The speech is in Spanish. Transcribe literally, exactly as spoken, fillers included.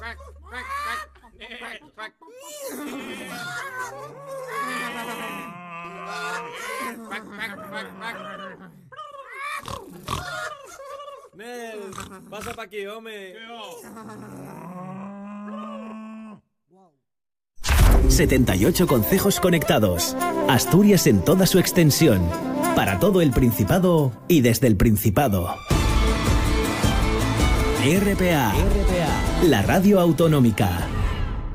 Nel, pasa pa' aquí, home. setenta y ocho concejos conectados. Asturias en toda su extensión. Para todo el Principado y desde el Principado. R P A, la radio autonómica.